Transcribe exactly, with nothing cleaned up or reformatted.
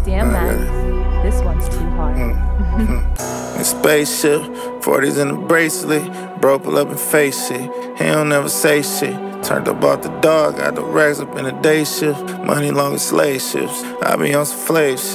Damn, man. This one's too hard. In spaceship, forties in the bracelet. Bro, pull up and face it. He don't never say shit. Turned up off the dog, got the racks up in the day shift. Money long as slave ships. I be on some slave shit.